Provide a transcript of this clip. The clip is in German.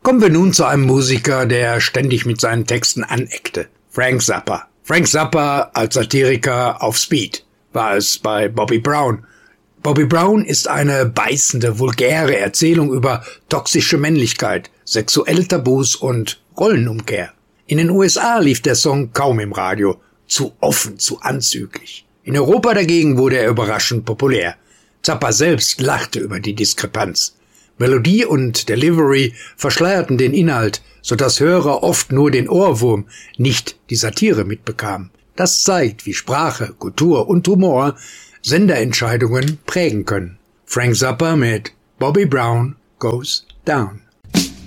Kommen wir nun zu einem Musiker, der ständig mit seinen Texten aneckte. Frank Zappa. Frank Zappa als Satiriker auf Speed war es bei Bobby Brown. Bobby Brown ist eine beißende, vulgäre Erzählung über toxische Männlichkeit, sexuelle Tabus und Rollenumkehr. In den USA lief der Song kaum im Radio. Zu offen, zu anzüglich. In Europa dagegen wurde er überraschend populär. Zappa selbst lachte über die Diskrepanz. Melodie und Delivery verschleierten den Inhalt, sodass Hörer oft nur den Ohrwurm, nicht die Satire mitbekamen. Das zeigt, wie Sprache, Kultur und Humor Senderentscheidungen prägen können. Frank Zappa mit Bobby Brown Goes Down.